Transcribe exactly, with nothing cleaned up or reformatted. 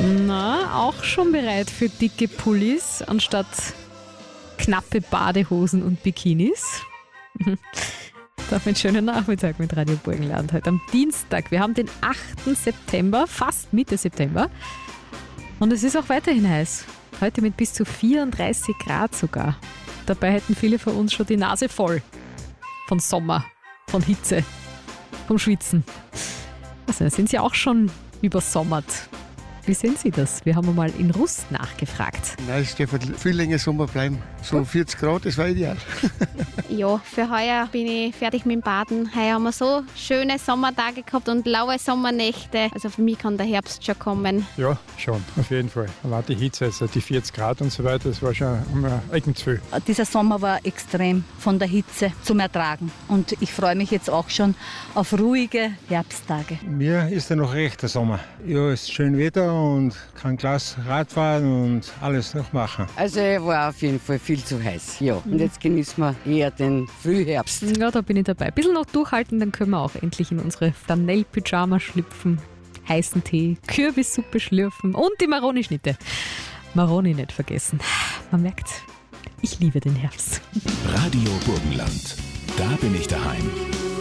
Na, auch schon bereit für dicke Pullis anstatt knappe Badehosen und Bikinis? Auf einen schönen Nachmittag mit Radio Burgenland heute am Dienstag. Wir haben den achten September, fast Mitte September. Und es ist auch weiterhin heiß. Heute mit bis zu vierunddreißig Grad sogar. Dabei hätten viele von uns schon die Nase voll. Von Sommer, von Hitze, vom Schwitzen. Also sind Sie auch schon übersommert. Wie sehen Sie das? Wir haben einmal in Rust nachgefragt. Nein, es dürfte viel länger Sommer bleiben. So vierzig Grad, das war ideal. Ja, für heuer bin ich fertig mit dem Baden. Heuer haben wir so schöne Sommertage gehabt und laue Sommernächte. Also für mich kann der Herbst schon kommen. Ja, schon, auf jeden Fall. Aber die Hitze, also die vierzig Grad und so weiter, das war schon eigen zu viel. Dieser Sommer war extrem von der Hitze zum Ertragen. Und ich freue mich jetzt auch schon auf ruhige Herbsttage. Mir ist ja noch recht der Sommer. Ja, es ist schön Wetter und kann Glas Radfahren und alles noch machen. Also er war auf jeden Fall viel zu heiß, ja. Und jetzt genießen wir eher den Frühherbst. Ja, da bin ich dabei. Ein bisschen noch durchhalten, dann können wir auch endlich in unsere Flanell-Pyjama schlüpfen, heißen Tee, Kürbissuppe schlürfen und die Maroni-Schnitte. Maroni nicht vergessen. Man merkt, ich liebe den Herbst. Radio Burgenland. Da bin ich daheim.